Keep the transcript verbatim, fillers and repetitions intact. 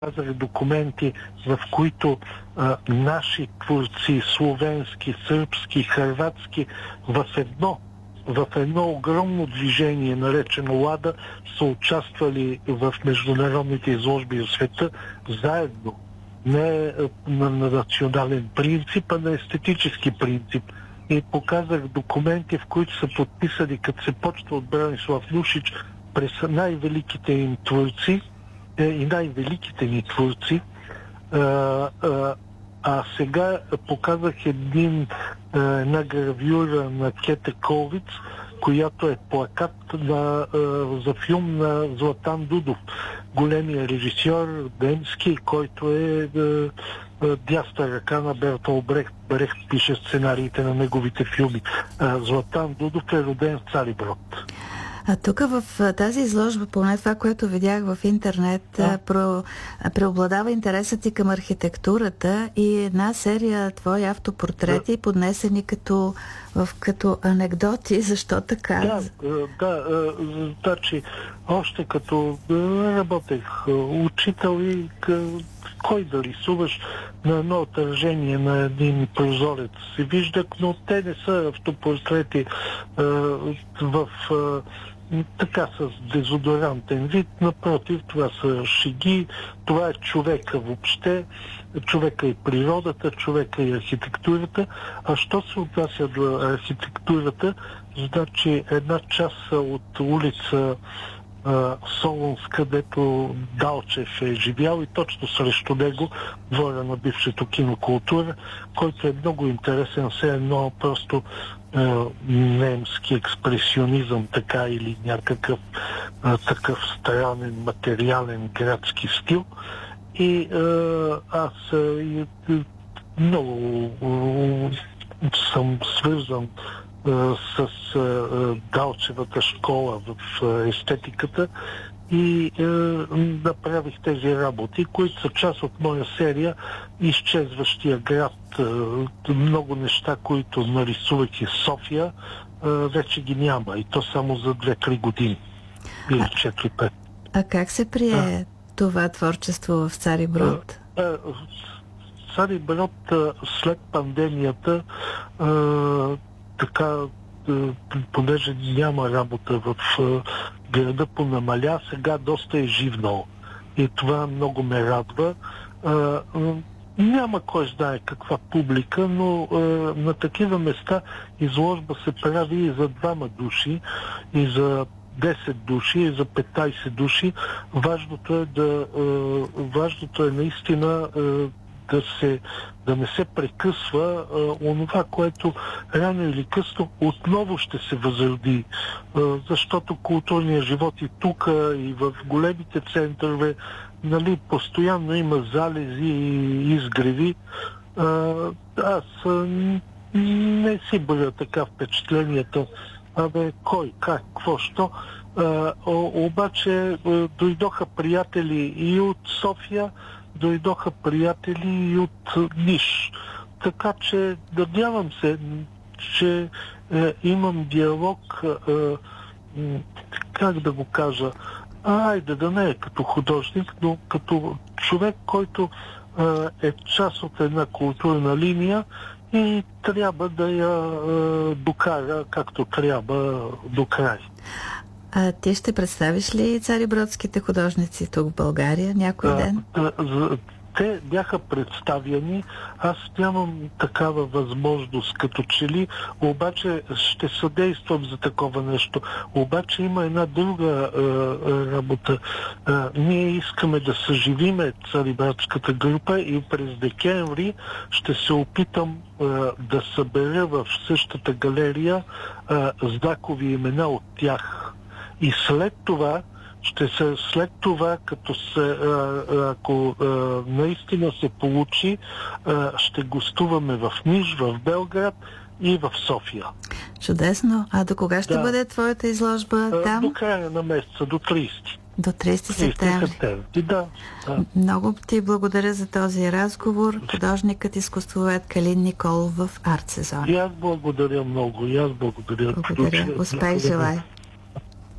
показах документи, в които а, наши творци, словенски, сръбски, хърватски, в едно, в едно огромно движение, наречено Лада, са участвали в международните изложби в света заедно. Не на, на национален принцип, а на естетически принцип. И показах документи, в които са подписали, като се почва от Бранислав Нушич, през най-великите им творци и най-великите ни творци. А, а, а сега показах един, една гравюра на Кете Колвиц, която е плакат на, за филм на Златан Дудов, големия режисьор немски, който е дясна ръка на Бертол Брехт. Брехт пише сценариите на неговите филми. Златан Дудов е роден в Цариброд. А тук в тази изложба, поне това, което видях в интернет, да. про, преобладава интересът и към архитектурата и една серия твои автопортрети, да. поднесени като, в, като анекдоти. Защо така? Да, да, значи, още като работех учител и кой да рисуваш на едно отражение на един прозорец си виждах, но те не са автопортрети а, в а, така с дезодорантен вид. Напротив, това са шеги, това е човека въобще, човека и природата, човека и архитектурата. А що се отнася до архитектурата, значи една част от улица Солунс, където Далчев е живял, и точно срещу него двора на бившето кинокултура, който е много интересен, все едно просто е, немски експресионизъм, така, или някакъв е, такъв странен материален градски стил. И е, аз е, много е, съм свързан с Далчевата школа в естетиката и е, направих тези работи, които са част от моя серия Изчезващия град. Е, много неща, които нарисувах из София, е, вече ги няма, и то само за две-три години или четири-пет. А как се прие а, това творчество в Цариброд? А, а, Цариброд след пандемията а, така, понеже няма работа в града, понамаля, сега доста е живнал. И това много ме радва. Няма кой знае каква публика, но на такива места изложба се прави и за двама души, и за десет души, и за петнайсет души. Важното е да важното е наистина да, се, да не се прекъсва а, онова, което рано или късно отново ще се възроди. А, защото културният живот и тук, и в големите центрове, нали, постоянно има залези и изгреви. А, аз а, не си бъда така впечатлението. Абе, кой, как, какво, що? А, обаче а, дойдоха приятели и от София, дойдоха приятели и от Ниш. Така че надявам се, че е, имам диалог, е, как да го кажа, айде да не е като художник, но като човек, който е, е част от една културна линия и трябва да я е, докара както трябва до край. А ти ще представиш ли царибродските художници тук в България някой ден? Те бяха представени, аз нямам такава възможност като че ли, обаче ще съдействам за такова нещо. Обаче има една друга е, работа. Е, ние искаме да съживиме царибрадската група и през декември ще се опитам е, да събера в същата галерия е, знакови имена от тях. И след това, ще се, след това, като се, ако наистина се получи, ще гостуваме в Ниш, в Белград и в София. Чудесно. А до кога ще да. бъде твоята изложба там? До края на месеца, до трийсети. До трийсети септември. Да, да. Много ти благодаря за този разговор. Художникът изкуствовед Калин Николов в Арт Сезон. И аз благодаря много. И аз благодаря. Благодаря. Успех желая.